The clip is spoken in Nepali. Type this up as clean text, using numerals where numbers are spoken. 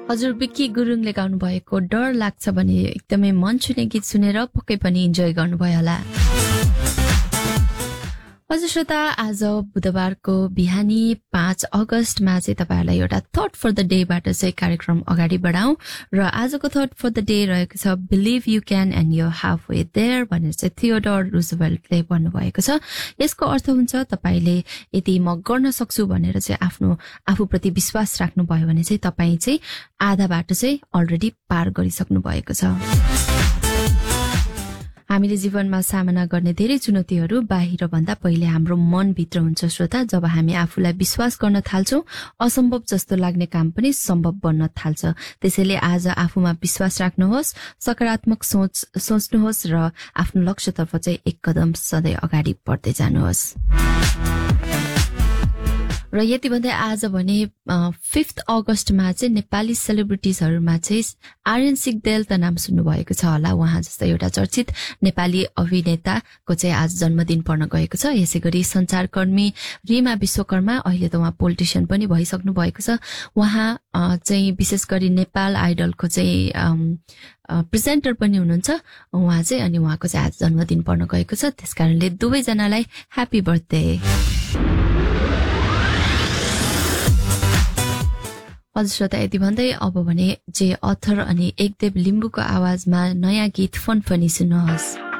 हजुर विक्की गुरुङले गाउनु भएको डर लाग्छ भने एकदमै मन छुने गीत सुनेर पक्कै पनि इन्जोय गर्नुभयो होला। हजुर श्रोता, आज बुधबारको बिहानी 5 अगस्तमा चाहिँ तपाईहरुलाई एउटा थट फर द डेबाट चाहिँ कार्यक्रम अगाडि बढाउँ र आजको थट फर द डे रहेको छ believe you can and you half way there भनेर चाहिँ थियोडोर रुजवेल्टले भन्नुभएको छ। यसको अर्थ हुन्छ तपाईले यदि म गर्न सक्छु भनेर चाहिँ आफूप्रति विश्वास राख्नुभयो भने चाहिँ तपाई चाहिँ आधा बाटो चाहिँ अलरेडी पार गरिसक्नु भएको छ। हामीले जीवनमा सामना गर्ने धेरै चुनौतीहरू बाहिर भन्दा पहिले हाम्रो मनभित्र हुन्छ श्रोता। जब हामी आफूलाई विश्वास गर्न थाल्छौं असम्भव जस्तो लाग्ने काम पनि सम्भव बन्न थाल्छ। त्यसैले आज आफूमा विश्वास राख्नुहोस्, सकारात्मक सोच्नुहोस् र आफ्नो लक्ष्यतर्फ चाहिँ एक कदम सधैँ अगाडि बढ्दै जानुहोस्। र यति भन्दै आज भने 5 अगस्तमा चाहिँ नेपाली सेलिब्रिटिजहरुमा चाहिँ आर्यन सिग्देल त नाम सुन्नुभएको छ होला। उहाँ जस्तो एउटा चर्चित नेपाली अभिनेताको चाहिँ आज जन्मदिन पर्न गएको छ। यसैगरी संचारकर्मी रीमा विश्वकर्मा, अहिले त उहाँ पोलिटिशियन पनि भइसक्नु भएको छ। उहाँ चाहिँ विशेष गरी नेपाल आइडलको चाहिँ प्रेजेन्टर पनि हुनुहुन्छ उहाँ चाहिँ, अनि उहाँको चाहिँ आज जन्मदिन पर्न गएको छ। त्यसकारणले दुवैजनालाई ह्यापी बर्थडे। हजुर श्रोता, यति भन्दै अब भने जे अथर अनि एकदेव लिम्बुको आवाजमा नयाँ गीत फनफनी सुन्नुहोस्।